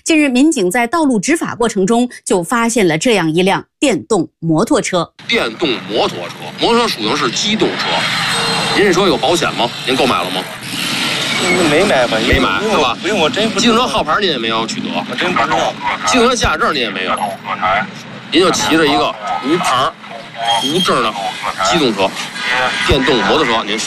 近日，民警在道路执法过程中就发现了这样一辆电动摩托车。 电动摩托车，摩托车属性是机动车。您这车有保险吗？您购买了吗？ 没买吧？ 没买是吧？ 不用，我真不。 机动车号牌您也没有取得， 我真不知道。 机动车驾驶证您也没有，您就骑着一个无牌、无证的机动车、电动摩托车，您。